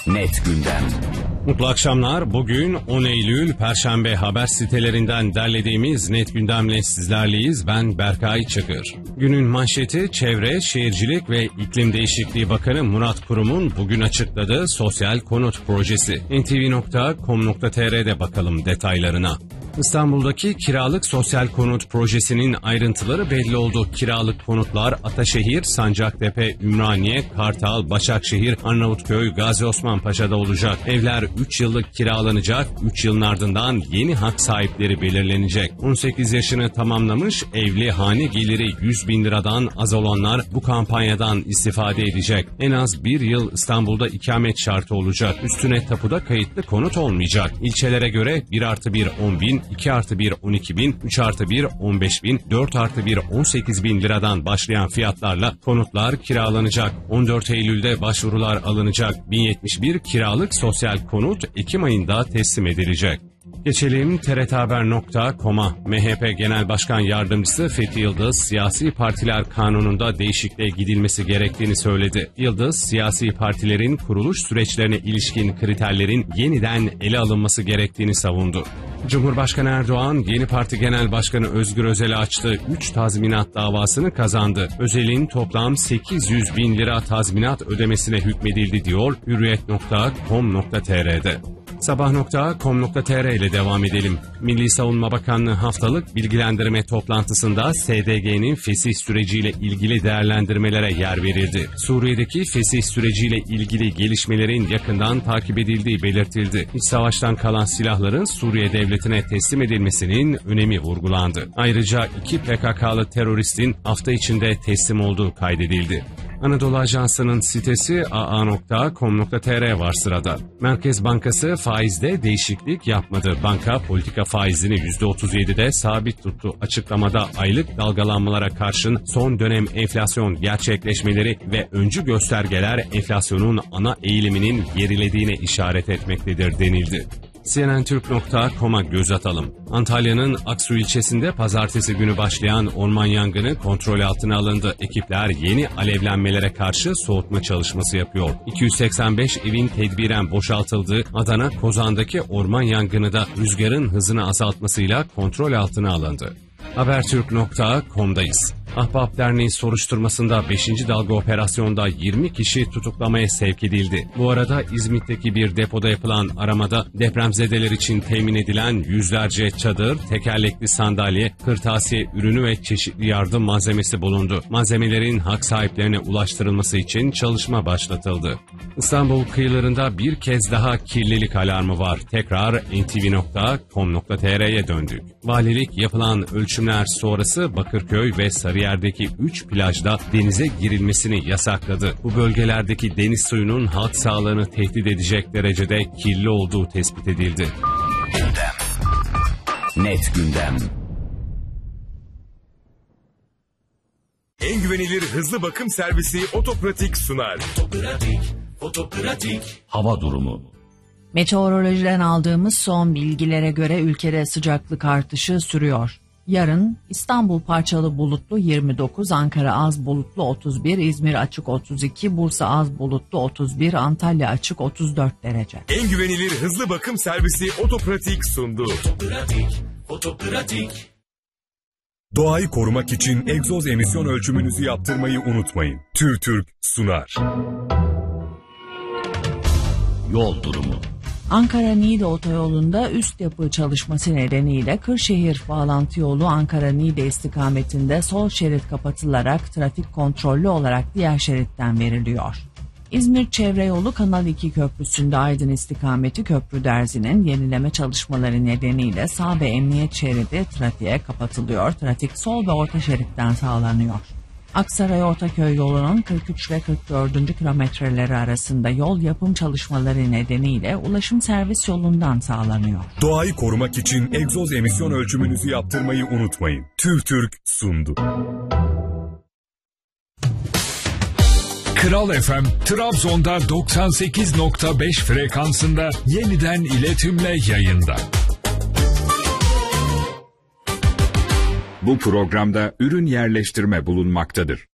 Net gündem. Mutlu akşamlar. Bugün 10 Eylül Perşembe, haber sitelerinden derlediğimiz Net Gündem'le sizlerleyiz. Ben Berkay Çakır. Günün manşeti Çevre, Şehircilik ve İklim Değişikliği Bakanı Murat Kurum'un bugün açıkladığı sosyal konut projesi. ntv.com.tr'de bakalım detaylarına. İstanbul'daki kiralık sosyal konut projesinin ayrıntıları belli oldu. Kiralık konutlar Ataşehir, Sancaktepe, Ümraniye, Kartal, Başakşehir, Arnavutköy, Gazi Osman Paşa'da olacak. Evler 3 yıllık kiralanacak. 3 yılın ardından yeni hak sahipleri belirlenecek. 18 yaşını tamamlamış, evli, hane geliri 100 bin liradan az olanlar bu kampanyadan istifade edecek. En az 1 yıl İstanbul'da ikamet şartı olacak. Üstüne tapuda kayıtlı konut olmayacak. İlçelere göre 1+1 10 bin, 2+1 12 bin, 3+1 15 bin, 4+1 18 bin liradan başlayan fiyatlarla konutlar kiralanacak. 14 Eylül'de başvurular alınacak. 1071 kiralık sosyal konut Ekim ayında teslim edilecek. Geçelim TRThaber.com'a. MHP Genel Başkan Yardımcısı Fethi Yıldız, siyasi partiler kanununda değişikliğe gidilmesi gerektiğini söyledi. Yıldız, siyasi partilerin kuruluş süreçlerine ilişkin kriterlerin yeniden ele alınması gerektiğini savundu. Cumhurbaşkanı Erdoğan, yeni parti genel başkanı Özgür Özel'e açtığı 3 tazminat davasını kazandı. Özel'in toplam 800 bin lira tazminat ödemesine hükmedildi diyor Hürriyet.com.tr'de. Sabah.com.tr ile devam edelim. Milli Savunma Bakanlığı haftalık bilgilendirme toplantısında SDG'nin fesih süreciyle ilgili değerlendirmelere yer verildi. Suriye'deki fesih süreciyle ilgili gelişmelerin yakından takip edildiği belirtildi. İç savaştan kalan silahların Suriye devletine teslim edilmesinin önemi vurgulandı. Ayrıca 2 PKK'lı teröristin hafta içinde teslim olduğu kaydedildi. Anadolu Ajansı'nın sitesi aa.com.tr var sırada. Merkez Bankası faizde değişiklik yapmadı. Banka politika faizini %37'de sabit tuttu. Açıklamada aylık dalgalanmalara karşın son dönem enflasyon gerçekleşmeleri ve öncü göstergeler enflasyonun ana eğiliminin gerilediğine işaret etmektedir denildi. CNNTürk.com'a göz atalım. Antalya'nın Aksu ilçesinde pazartesi günü başlayan orman yangını kontrol altına alındı. Ekipler yeni alevlenmelere karşı soğutma çalışması yapıyor. 285 evin tedbiren boşaltıldığı Adana Kozan'daki orman yangını da rüzgarın hızını azaltmasıyla kontrol altına alındı. Habertürk.com'dayız. Ahbap Derneği soruşturmasında 5. dalga operasyonda 20 kişi tutuklamaya sevk edildi. Bu arada İzmit'teki bir depoda yapılan aramada depremzedeler için temin edilen yüzlerce çadır, tekerlekli sandalye, kırtasiye ürünü ve çeşitli yardım malzemesi bulundu. Malzemelerin hak sahiplerine ulaştırılması için çalışma başlatıldı. İstanbul kıyılarında bir kez daha kirlilik alarmı var. Tekrar ntv.com.tr'ye döndük. Valilik yapılan ölçümler sonrası Bakırköy ve Sarıyer'deki 3 plajda denize girilmesini yasakladı. Bu bölgelerdeki deniz suyunun halk sağlığını tehdit edecek derecede kirli olduğu tespit edildi. Gündem. Net gündem. En güvenilir hızlı bakım servisi Otopratik sunar. Otopratik. Hava durumu. Meteorolojiden aldığımız son bilgilere göre ülkede sıcaklık artışı sürüyor. Yarın İstanbul parçalı bulutlu 29, Ankara az bulutlu 31, İzmir açık 32, Bursa az bulutlu 31, Antalya açık 34 derece. En güvenilir hızlı bakım servisi Otopratik sundu. Otopratik. Doğayı korumak için egzoz emisyon ölçümünüzü yaptırmayı unutmayın. TÜRTÜRK sunar. Yol durumu. Ankara-Niğde otoyolunda üst yapı çalışması nedeniyle Kırşehir bağlantı yolu Ankara-Niğde istikametinde sol şerit kapatılarak trafik kontrollü olarak diğer şeritten veriliyor. İzmir Çevre Yolu Kanal 2 Köprüsü'nde Aydın istikameti Köprü Derzi'nin yenileme çalışmaları nedeniyle sağ ve emniyet şeridi trafiğe kapatılıyor. Trafik sol ve orta şeritten sağlanıyor. Aksaray Ortaköy yolunun 43 ve 44. kilometreleri arasında yol yapım çalışmaları nedeniyle ulaşım servis yolundan sağlanıyor. Doğayı korumak için egzoz emisyon ölçümünüzü yaptırmayı unutmayın. TÜRTÜRK sundu. Kral FM, Trabzon'da 98.5 frekansında yeniden iletimle yayında. Bu programda ürün yerleştirme bulunmaktadır.